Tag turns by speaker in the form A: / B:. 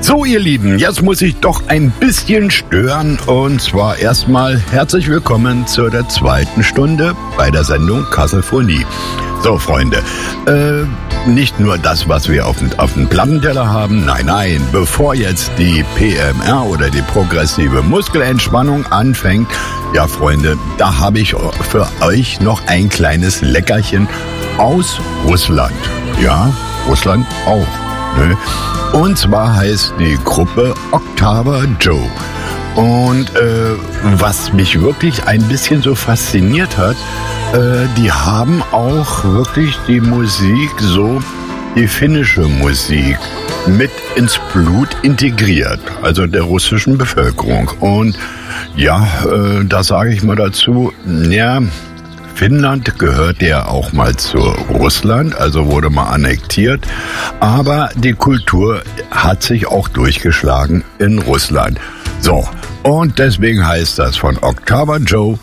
A: So, ihr Lieben, jetzt muss ich doch ein bisschen stören. Und zwar erstmal herzlich willkommen zu der zweiten Stunde bei der Sendung Kasselphonie. So, Freunde, nicht nur das, was wir auf dem Plattenteller haben. Nein, bevor jetzt die PMR oder die progressive Muskelentspannung anfängt, ja, Freunde, da habe ich für euch noch ein kleines Leckerchen aus Russland. Ja, Russland auch. Ne? Und zwar heißt die Gruppe Octava Joe. Und was mich wirklich ein bisschen so fasziniert hat, die haben auch wirklich die Musik, so die finnische Musik, mit ins Blut integriert, also der russischen Bevölkerung. Und ja, da sage ich mal dazu, ja, Finnland gehört ja auch mal zu Russland, also wurde mal annektiert. Aber die Kultur hat sich auch durchgeschlagen in Russland. So, und deswegen heißt das von Octava Joe